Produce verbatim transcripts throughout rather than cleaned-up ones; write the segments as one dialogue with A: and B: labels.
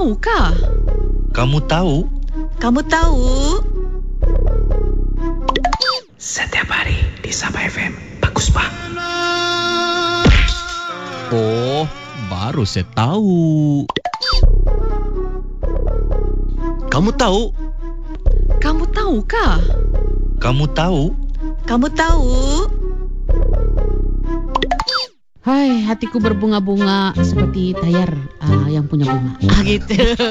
A: tahukah?
B: Kamu tahu?
A: Kamu tahu?
C: Setiap hari di Sabah F M. Bagus, Pak.
D: Oh, baru saya tahu.
B: Kamu tahu?
A: Kamu tahukah?
B: Kamu tahu?
A: Kamu tahu?
E: Hai, hatiku berbunga-bunga seperti tayar uh, yang punya bunga. Ah, gitu.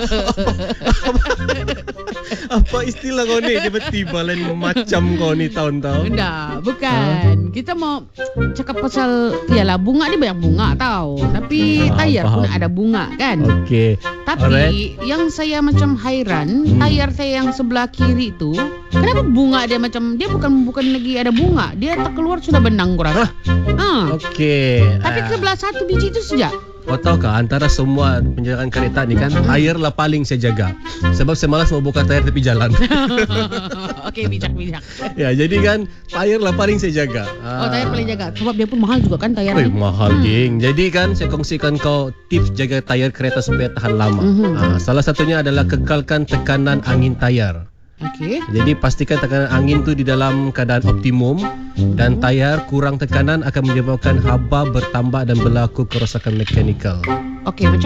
F: Apa istilah kau ni? Tiba-tiba lain macam kau ni tahun-tahun.
E: Enggak, bukan. Kita mau cakap pasal, yalah, bunga ni banyak bunga tau. Tapi
F: Faham,
E: tayar pun
F: faham.
E: ada bunga kan.
F: Okey.
E: Tapi
F: Alright.
E: yang saya macam hairan, tayar saya yang sebelah kiri tu, kenapa bunga dia macam, dia bukan bukan lagi ada bunga. Dia tak keluar sudah benang kau rasa. Ha.
F: Okey.
E: Tapi
F: Ah,
E: sebelah satu biji tu sejak.
F: kau tahu ke antara semua penjagaan kereta ni kan, tayar lah paling saya jaga. Sebab saya malas mau buka tayar tepi jalan.
E: Okey, bijak-bijak.
F: Ya, jadi kan tayar lah paling saya jaga.
E: Oh, tayar paling jaga. Sebab dia pun mahal juga kan tayar
F: Oi,
E: ni.
F: mahal geng. Jadi kan saya kongsikan kau tips jaga tayar kereta supaya tahan lama.
E: Mhm.
F: Ah, salah satunya adalah kekalkan tekanan angin tayar.
E: Okey.
F: Jadi pastikan tekanan angin tu di dalam keadaan optimum dan tayar kurang tekanan akan menyebabkan haba bertambah dan berlaku kerosakan mekanikal.
E: Okey, macam